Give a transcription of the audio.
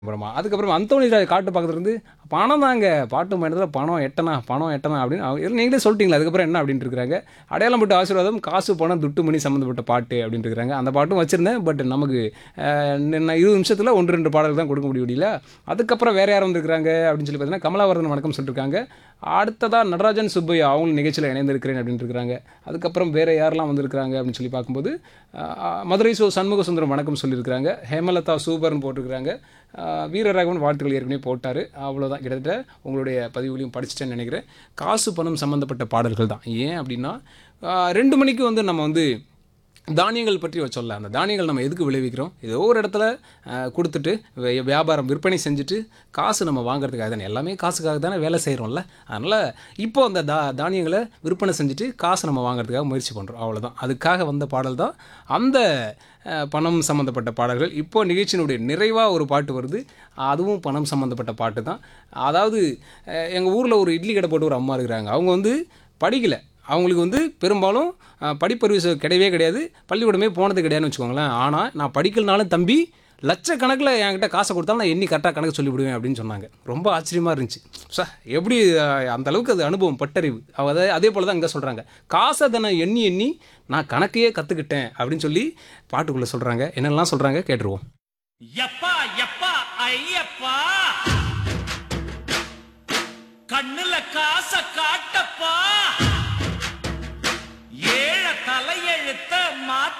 அப்புறமா அதுக்கப்புறம் அந்தோனி ராய் காட்டு பக்கத்துலேருந்து பணம் தாங்க பாட்டு பயணத்தில் பணம் எட்டனா அப்படின்னு நீங்களே சொல்லிட்டீங்களா அதுக்கப்புறம் என்ன அப்படின்ட்டு இருக்கிறாங்க. அடையாளம் பட்டு ஆசீர்வாதம் காசு பணம் துட்டு மணி சம்மந்தப்பட்ட பாட்டு அப்படின்ட்டு இருக்கிறாங்க. அந்த பாட்டும் வச்சுருந்தேன். பட் நமக்கு நான் 20 நிமிஷத்தில் 1-2 பாடல்கள் தான் கொடுக்க முடியல. அதுக்கப்புறம் வேறு யார் வந்திருக்கிறாங்க அப்படின்னு சொல்லி பார்த்தீங்கன்னா கமலாவரதன் வணக்கம் சொல்லியிருக்காங்க. அடுத்ததாக நடராஜன் சுப்பையா அவங்களும் நிகழ்ச்சியில் இணைந்திருக்கிறேன் அப்படின்ட்டு இருக்கிறாங்க. அதுக்கப்புறம் வேறு யாரெல்லாம் வந்திருக்கிறாங்க அப்படின்னு சொல்லி பார்க்கும்போது மதுரை சண்முக சுந்தரம் வணக்கம் சொல்லியிருக்கிறாங்க. ஹேமலதா சூப்பர்னு போட்டிருக்கிறாங்க. வீரராகவன் வாழ்த்துக்கள் ஏற்கனவே போட்டார். அவ்வளோதான், கிட்டத்தட்ட உங்களுடைய பதிவுகளையும் படிச்சுட்டேன்னு நினைக்கிறேன். காசு பணம் சம்மந்தப்பட்ட பாடல்கள் தான். ஏன் அப்படின்னா 2 மணிக்கு நம்ம தானியங்கள் பற்றி சொல்லலாம். அந்த தானியங்கள் நம்ம எதுக்கு விளைவிக்கிறோம், ஏதோ ஒரு இடத்துல கொடுத்துட்டு வியாபாரம் விற்பனை செஞ்சுட்டு காசு நம்ம வாங்குறதுக்காக தானே, எல்லாமே காசுக்காக தானே வேலை செய்கிறோம்ல. அதனால் இப்போ அந்த தானியங்களை விற்பனை செஞ்சுட்டு காசு நம்ம வாங்குறதுக்காக முயற்சி பண்ணுறோம். அவ்வளோதான், அதுக்காக வந்த பாடல் தான் அந்த பணம் சம்மந்தப்பட்ட பாடல்கள். இப்போது நிகழ்ச்சியினுடைய நிறைவாக ஒரு பாட்டு வருது, அதுவும் பணம் சம்மந்தப்பட்ட பாட்டு தான். அதாவது எங்கள் ஊரில் ஒரு இட்லி கடை போட்டு ஒரு அம்மா இருக்கிறாங்க. அவங்க படிக்கலை. அவங்களுக்கு பெரும்பாலும் படிப்பறிவு கிடையவே கிடையாது, பள்ளிக்கூடமே போனது கிடையாதுன்னு வச்சுக்கோங்களேன். ஆனால் நான் படிக்கலனாலும் தம்பி லட்சக்கணக்கில் என்கிட்ட காசை கொடுத்தாலும் நான் எண்ணி கரெக்டாக கணக்கு சொல்லிவிடுவேன் அப்படின்னு சொன்னாங்க. ரொம்ப ஆச்சரியமாக இருந்துச்சு. சார் எப்படி அந்தளவுக்கு அது அனுபவம் பட்டறிவு. அதே போல் தான் இங்கே சொல்கிறாங்க, காசை தானே எண்ணி எண்ணி நான் கணக்கையே கற்றுக்கிட்டேன் அப்படின்னு சொல்லி பாட்டுக்குள்ளே சொல்கிறாங்க. என்னெல்லாம் சொல்கிறாங்க கேட்டுருவோம். எப்பா எப்பா ஐயப்பா, கண்ணுல காசை காட்ட